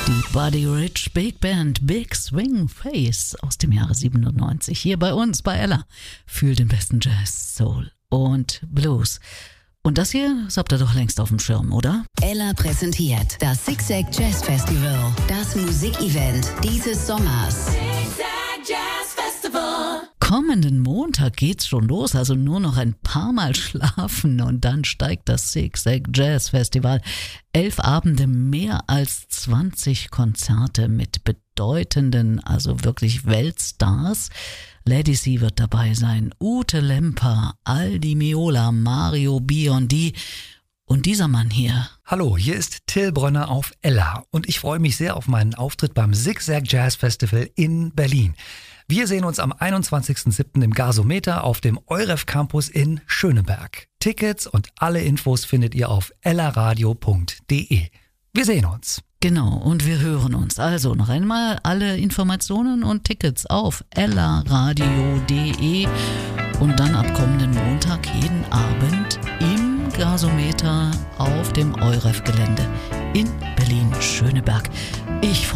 Die Buddy Rich Big Band Big Swing Face aus dem Jahre 97 hier bei uns bei Ella für den besten Jazz, Soul und Blues. Und das hier, das habt ihr doch längst auf dem Schirm, oder? Ella präsentiert das Zigzag Jazz Festival, das Musikevent dieses Sommers. Zigzag Jazz Festival. Kommenden Montag geht's schon los, also nur noch ein paar Mal schlafen und dann steigt das Zigzag Jazz Festival. 11 Abende, mehr als 20 Konzerte mit bedeutenden, also wirklich Weltstars. Lady C wird dabei sein, Ute Lemper, Aldi Meola, Mario Biondi und dieser Mann hier. Hallo, hier ist Till Brönner auf Ella und ich freue mich sehr auf meinen Auftritt beim Zigzag Jazz Festival in Berlin. Wir sehen uns am 21.07. im Gasometer auf dem EUREF Campus in Schöneberg. Tickets und alle Infos findet ihr auf ellaradio.de. Wir sehen uns. Genau, und wir hören uns. Also noch einmal alle Informationen und Tickets auf ellaradio.de und dann ab kommenden Montag jeden Abend im Gasometer auf dem EUREF-Gelände in Berlin-Schöneberg. Ich freue